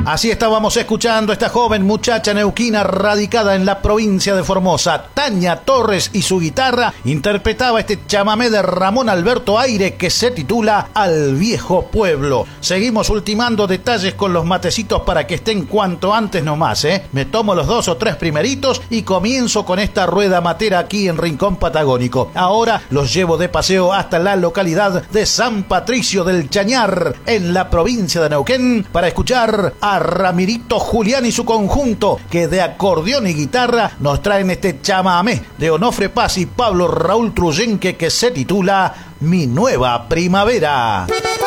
Así estábamos escuchando esta joven muchacha neuquina radicada en la provincia de Formosa. Tania Torres y su guitarra interpretaba este chamamé de Ramón Alberto Aire que se titula Al Viejo Pueblo. Seguimos ultimando detalles con los matecitos para que estén cuanto antes nomás, ¿eh? Me tomo los 2 o 3 primeritos y comienzo con esta rueda matera aquí en Rincón Patagónico. Ahora los llevo de paseo hasta la localidad de San Patricio del Chañar, en la provincia de Neuquén, para escuchar a Ramirito Julián y su conjunto, que de acordeón y guitarra nos traen este chamamé de Onofre Paz y Pablo Raúl Truyenque que se titula Mi Nueva Primavera.